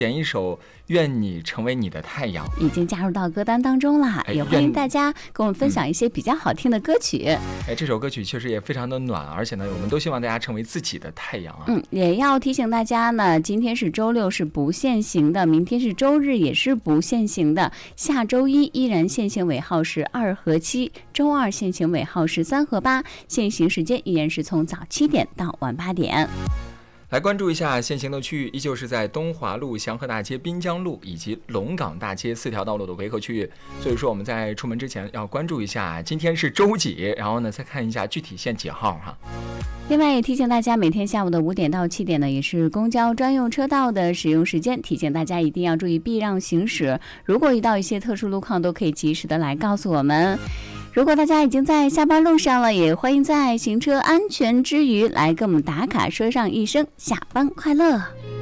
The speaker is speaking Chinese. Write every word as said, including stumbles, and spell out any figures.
点一首《愿你成为你的太阳》， 已经加入到歌单当中了，也欢迎大家跟我们分享一些比较好听的歌曲。 哎，这首歌曲确实也非常的暖，而且呢，我们都希望大家成为自己的太阳啊。 嗯，也要提醒大家呢，今天是周六，是不限行的；明天是周日，也是不限行的。下周一依然限行尾号是二和七，周二限行尾号是三和八，限行时间依然是从早七点到晚八点。 来关注一下限行的区域，依旧是在东华路、祥和大街、滨江路以及龙岗大街四条道路的围合区域。所以说我们在出门之前要关注一下今天是周几，然后呢再看一下具体限几号哈。 另外也提醒大家，每天下午的五点到七点呢，也是公交专用车道的使用时间，提醒大家一定要注意避让行驶。如果遇到一些特殊路况，都可以及时的来告诉我们。如果大家已经在下班路上了，也欢迎在行车安全之余来跟我们打卡，说上一声下班快乐。